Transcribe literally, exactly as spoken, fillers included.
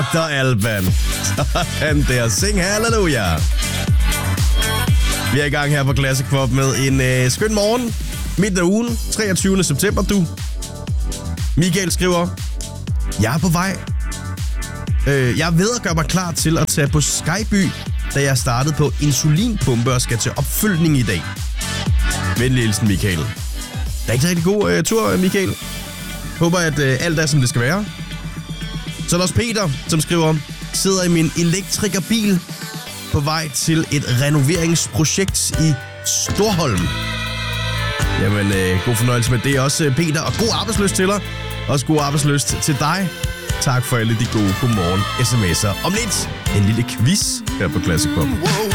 doktor Alban. Sådan der. Sing halleluja. Vi er i gang her på Classic Pop med en øh, skøn morgen. Midt af ugen, treogtyvende september, du. Michael skriver, jeg er på vej. Øh, jeg er ved at gøre mig klar til at tage på Skyby, da jeg startede på insulinpumpe og skal til opfølgning i dag. Venlig hilsen, Michael. Rigtig, rigtig god øh, tur, Michael. Håber, at øh, alt er, som det skal være. Så er der også Peter, som skriver, sidder i min elektrikerbil på vej til et renoveringsprojekt i Storholm. Jamen, øh, god fornøjelse med det også, Peter. Og god arbejdsløst til dig. Også god arbejdsløst til dig. Tak for alle de gode godmorgen sms'er. Om lidt en lille quiz her på Classic Pop.